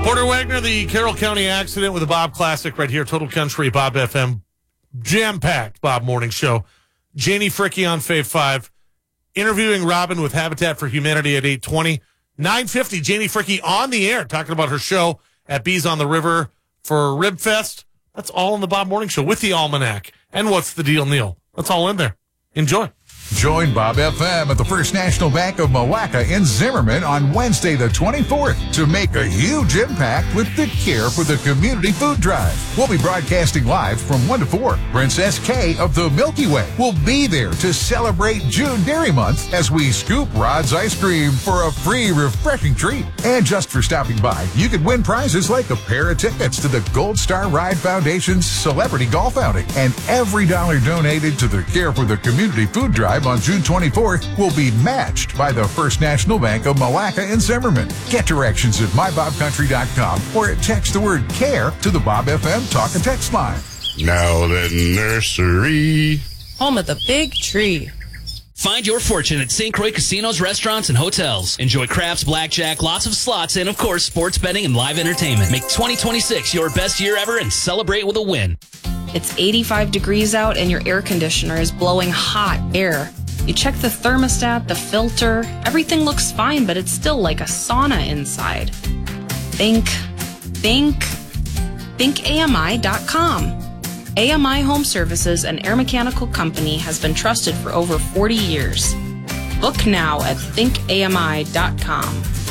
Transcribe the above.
Porter Wagner, the Carroll County accident with the Bob Classic right here. Total Country, Bob FM. Jam-packed Bob Morning Show. Janie Fricke on Fave 5. Interviewing Robin with Habitat for Humanity at 8:20. 9:50, Janie Fricke on the air talking about her show at Bees on the River for Rib Fest. That's all in the Bob Morning Show with the Almanac. And What's the Deal, Neil? That's all in there. Enjoy. Join Bob FM at the First National Bank of Malacca in Zimmerman on Wednesday the 24th to make a huge impact with the Care for the Community Food Drive. We'll be broadcasting live from 1 to 4. Princess K of the Milky Way will be there to celebrate June Dairy Month as we scoop Rod's ice cream for a free, refreshing treat. And just for stopping by, you can win prizes like a pair of tickets to the Gold Star Ride Foundation's Celebrity Golf Outing. And every dollar donated to the Care for the Community Food Drive on June 24th will be matched by the First National Bank of Malacca in Zimmerman. Get directions at mybobcountry.com or text the word CARE to the Bob FM talk and text line. Now the nursery. Home of the big tree. Find your fortune at St. Croix Casinos, Restaurants, and Hotels. Enjoy craps, blackjack, lots of slots, and, of course, sports betting and live entertainment. Make 2026 your best year ever and celebrate with a win. It's 85 degrees out and your air conditioner is blowing hot air. You check the thermostat, the filter, everything looks fine, but it's still like a sauna inside. Think AMI.com. AMI Home Services, an air mechanical company, has been trusted for over 40 years. Book now at thinkami.com.